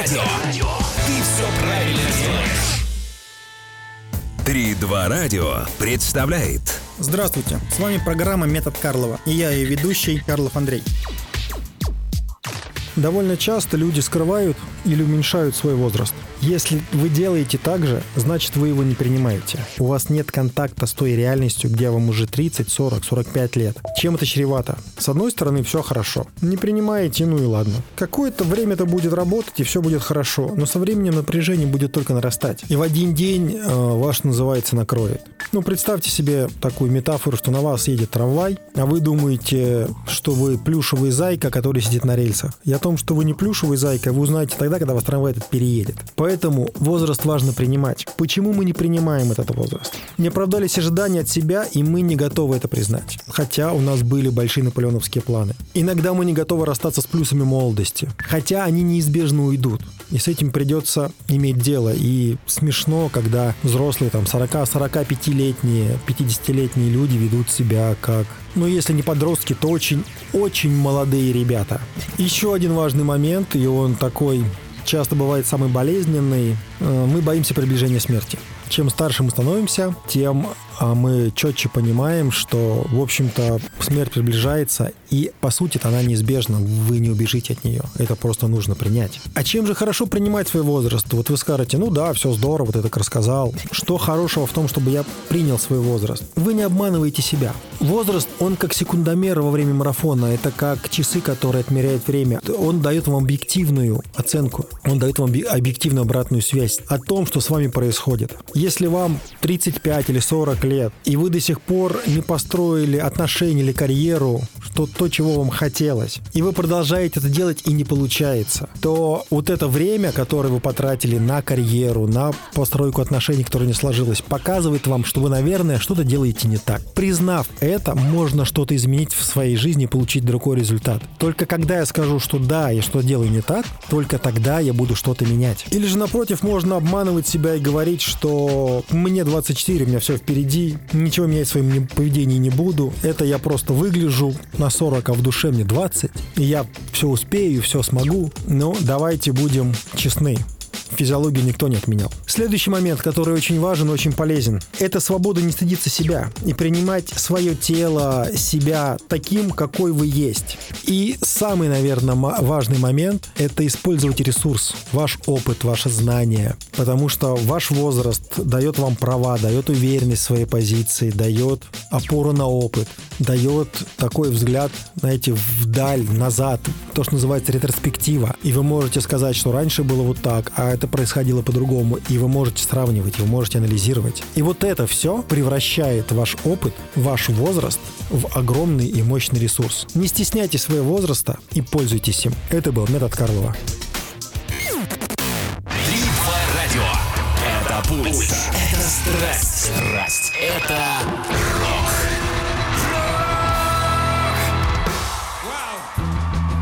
радио. Ты все правильно делаешь. 3-2 радио представляет. Здравствуйте, с вами программа «Метод Карлова» и я ее ведущий Карлов Андрей. Довольно часто люди скрывают или уменьшают свой возраст. Если вы делаете так же, значит вы его не принимаете. У вас нет контакта с той реальностью, где вам уже 30, 40, 45 лет. Чем это чревато? С одной стороны, все хорошо. Не принимаете, ну и ладно. Какое-то время это будет работать, и все будет хорошо. Но со временем напряжение будет только нарастать. И в один день ваш, называется, накроет. Ну, представьте себе такую метафору, что на вас едет трамвай, а вы думаете, что вы плюшевый зайка, который сидит на рельсах. И о том, что вы не плюшевый зайка, вы узнаете тогда, когда вас трамвай этот переедет. Поэтому возраст важно принимать. Почему мы не принимаем этот возраст? Не оправдались ожидания от себя, и мы не готовы это признать. Хотя у нас были большие наполеоновские планы. Иногда мы не готовы расстаться с плюсами молодости. Хотя они неизбежно уйдут. И с этим придется иметь дело. И смешно, когда взрослые, 40-45-летние, 50-летние люди ведут себя как... Ну, если не подростки, то очень молодые ребята. Еще один важный момент, и он такой часто бывает самый болезненный. Мы боимся приближения смерти. Чем старше мы становимся, тем мы четче понимаем, что, в общем-то, смерть приближается, и, по сути, она неизбежна, вы не убежите от нее. Это просто нужно принять. А чем же хорошо принимать свой возраст? Вот вы скажете, ну да, все здорово, ты так рассказал. Что хорошего в том, чтобы я принял свой возраст? Вы не обманываете себя. Возраст, он как секундомер во время марафона, это как часы, которые отмеряют время. Он дает вам объективную оценку, он дает вам объективную обратную связь о том, что с вами происходит. Если вам 35 или 40 лет, и вы до сих пор не построили отношения или карьеру, то, чего вам хотелось, и вы продолжаете это делать и не получается, то вот это время, которое вы потратили на карьеру, на постройку отношений, которое не сложилось, показывает вам, что вы, наверное, что-то делаете не так. Признав это, можно что-то изменить в своей жизни и получить другой результат. Только когда я скажу, что да, я что делаю не так, только тогда я буду что-то менять. Или же, напротив, можно обманывать себя и говорить, что мне 24, у меня все впереди, ничего менять в своем поведении не буду, это я просто выгляжу на 40, а в душе мне 20, и я все успею, все смогу. Но давайте будем честны. Физиологию никто не отменял. Следующий момент, который очень важен и очень полезен, это свобода не стыдиться себя и принимать свое тело, себя таким, какой вы есть. И самый, наверное, важный момент – это использовать ресурс, ваш опыт, ваше знание, потому что ваш возраст дает вам права, дает уверенность в своей позиции, дает опору на опыт, дает такой взгляд, знаете, вдаль, назад, то, что называется ретроспектива. И вы можете сказать, что раньше было вот так, а это происходило по-другому, и вы можете сравнивать, вы можете анализировать. И вот это все превращает ваш опыт, ваш возраст в огромный и мощный ресурс. Не стесняйтесь своего возраста и пользуйтесь им. Это был метод Карлова. 3-2 радио. Это пульс. Это страсть. Это